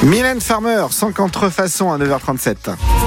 Mylène Farmer, sans contrefaçon à 9h37.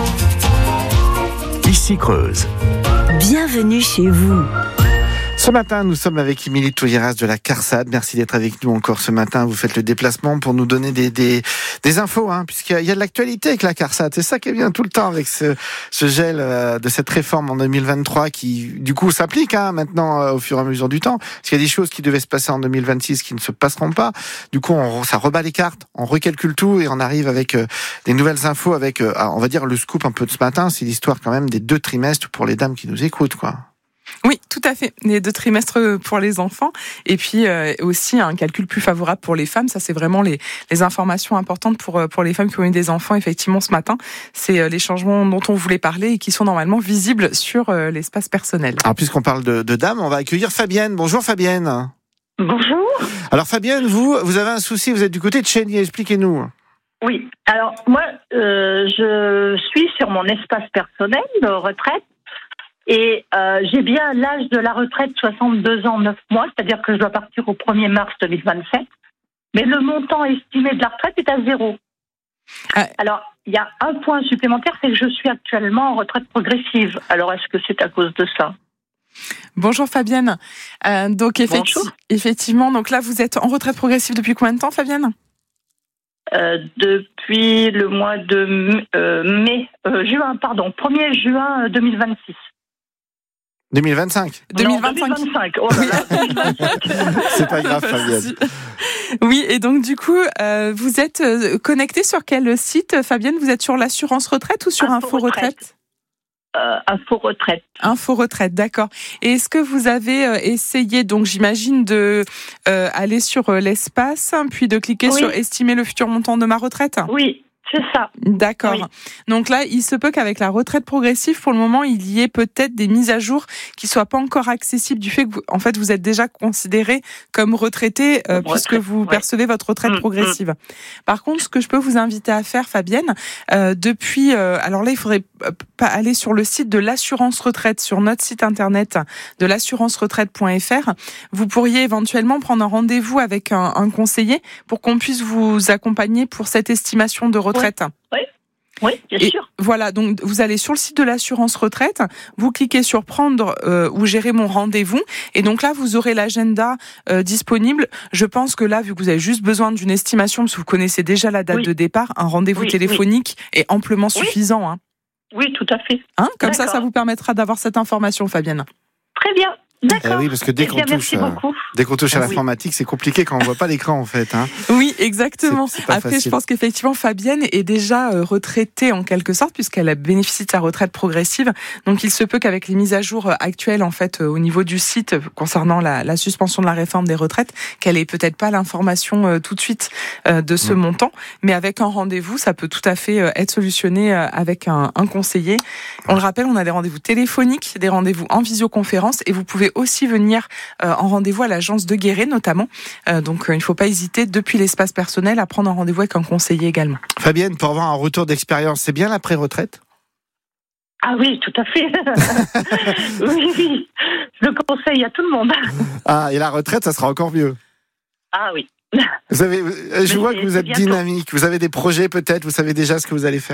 Ici Creuse. Bienvenue chez vous. Ce matin, nous sommes avec Émilie Touilleras de la CARSAT. Merci d'être avec nous encore ce matin. Vous faites le déplacement pour nous donner des infos, puisqu'il y a de l'actualité avec la CARSAT. C'est ça qui est bien tout le temps avec ce gel de cette réforme en 2023 qui, du coup, s'applique maintenant au fur et à mesure du temps. Parce qu'il y a des choses qui devaient se passer en 2026 qui ne se passeront pas. Du coup, ça rebat les cartes, on recalcule tout et on arrive avec des nouvelles infos avec, on va dire, le scoop un peu de ce matin. C'est l'histoire quand même des 2 trimestres pour les dames qui nous écoutent, quoi. Oui, tout à fait. Les 2 trimestres pour les enfants et puis aussi un calcul plus favorable pour les femmes. Ça, c'est vraiment les informations importantes pour les femmes qui ont eu des enfants, effectivement, ce matin. C'est les changements dont on voulait parler et qui sont normalement visibles sur l'espace personnel. Alors, puisqu'on parle de dames, on va accueillir Fabienne. Bonjour Fabienne. Bonjour. Alors Fabienne, vous avez un souci, vous êtes du côté de Chénier, expliquez-nous. Oui, alors moi, je suis sur mon espace personnel de retraite. Et j'ai bien l'âge de la retraite, 62 ans, 9 mois, c'est-à-dire que je dois partir au 1er mars 2027. Mais le montant estimé de la retraite est à 0. Alors, il y a un point supplémentaire, c'est que je suis actuellement en retraite progressive. Alors, est-ce que c'est à cause de ça ? Bonjour Fabienne. Donc effectivement, donc là, vous êtes en retraite progressive depuis combien de temps, Fabienne ? Depuis le mois de juin, 1er juin 2026. 2025. 2025. Oh là là, 2025. C'est pas grave, Fabienne. Oui, et donc du coup, vous êtes connecté sur quel site, Fabienne ? Vous êtes sur l'assurance retraite ou sur Info Retraite ? Info Retraite. Info Retraite, d'accord. Et est-ce que vous avez essayé, donc j'imagine, de aller sur l'espace, puis de cliquer sur estimer le futur montant de ma retraite ? Oui. C'est ça. D'accord. Oui. Donc là, il se peut qu'avec la retraite progressive, pour le moment, il y ait peut-être des mises à jour qui soient pas encore accessibles du fait que vous êtes déjà considéré comme retraité puisque vous percevez votre retraite progressive. Par contre, ce que je peux vous inviter à faire, Fabienne, alors là, il faudrait pas aller sur le site de l'assurance retraite, sur notre site internet de l'assuranceretraite.fr. Vous pourriez éventuellement prendre un rendez-vous avec un conseiller pour qu'on puisse vous accompagner pour cette estimation de retraite. Oui, bien sûr. Voilà, donc vous allez sur le site de l'assurance retraite, vous cliquez sur prendre ou gérer mon rendez-vous, et donc là vous aurez l'agenda disponible. Je pense que là, vu que vous avez juste besoin d'une estimation, parce que vous connaissez déjà la date de départ, un rendez-vous téléphonique est amplement suffisant. Oui, tout à fait. Comme ça vous permettra d'avoir cette information, Fabienne. Très bien. D'accord. Oui, parce que dès qu'on touche à l'informatique, c'est compliqué quand on voit pas l'écran, en fait. Oui, exactement. C'est pas Après, facile. je pense qu'effectivement, Fabienne est déjà retraitée en quelque sorte, puisqu'elle a bénéficié de sa retraite progressive. Donc, il se peut qu'avec les mises à jour actuelles, en fait, au niveau du site concernant la suspension de la réforme des retraites, qu'elle ait peut-être pas l'information tout de suite de ce montant, mais avec un rendez-vous, ça peut tout à fait être solutionné avec un conseiller. On le rappelle, on a des rendez-vous téléphoniques, des rendez-vous en visioconférence, et vous pouvez aussi venir en rendez-vous à l'agence de Guéret notamment. Donc il ne faut pas hésiter depuis l'espace personnel à prendre un rendez-vous avec un conseiller également. Fabienne, pour avoir un retour d'expérience, c'est bien l'après-retraite ? Ah oui, tout à fait. Oui, je le conseille à tout le monde. Ah, et la retraite, ça sera encore mieux. Ah oui. Je vois que vous êtes dynamique, vous avez des projets peut-être, vous savez déjà ce que vous allez faire ?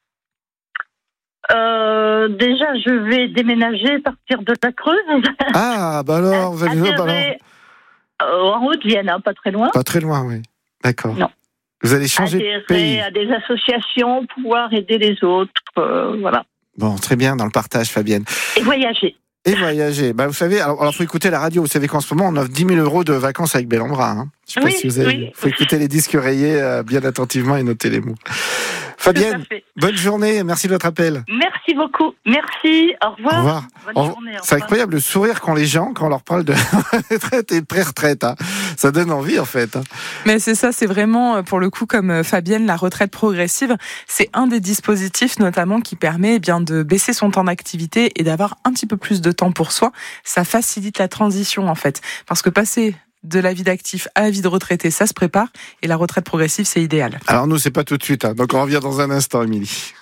Déjà, je vais déménager, partir de la Creuse. Ah, bah alors, vous allez en Haute-Vienne, pas très loin. Pas très loin, oui. D'accord. Non. Vous allez changer de pays. À des associations, pouvoir aider les autres, voilà. Bon, très bien, dans le partage, Fabienne. Et voyager. Bah, vous savez, alors faut écouter la radio. Vous savez qu'en ce moment, on offre 10 000 € de vacances avec Bellambra. Je sais pas si vous avez. Faut écouter les disques rayés bien attentivement et noter les mots. Fabienne, bonne journée. Merci de votre appel. Merci beaucoup. Merci. Au revoir. Au revoir. Bonne journée. C'est incroyable le sourire qu'ont les gens quand on leur parle de retraite et de pré-retraite. Ça donne envie, en fait. Mais c'est ça, c'est vraiment, pour le coup, comme Fabienne, la retraite progressive, c'est un des dispositifs, notamment, qui permet de baisser son temps d'activité et d'avoir un petit peu plus de temps pour soi. Ça facilite la transition, en fait. Parce que passer de la vie d'actif à la vie de retraité, ça se prépare, et la retraite progressive, c'est idéal. Alors nous, c'est pas tout de suite, donc on revient dans un instant, Émilie.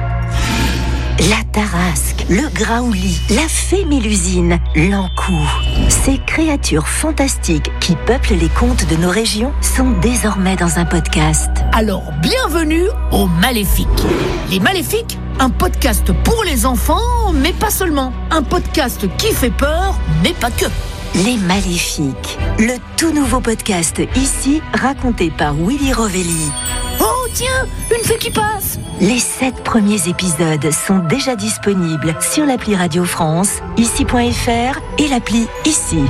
La Tarasque, le Graouli, la Fée Mélusine, l'Ankou. Ces créatures fantastiques qui peuplent les contes de nos régions sont désormais dans un podcast. Alors, bienvenue aux Maléfiques. Les Maléfiques, un podcast pour les enfants, mais pas seulement. Un podcast qui fait peur, mais pas que. Les Maléfiques, le tout nouveau podcast ici, raconté par Willy Rovelli. Oh tiens, une fée qui passe. Les 7 premiers épisodes sont déjà disponibles sur l'appli Radio France, ici.fr et l'appli Ici.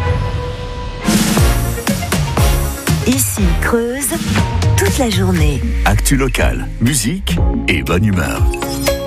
Ici Creuse, toute la journée. Actu locale, musique et bonne humeur.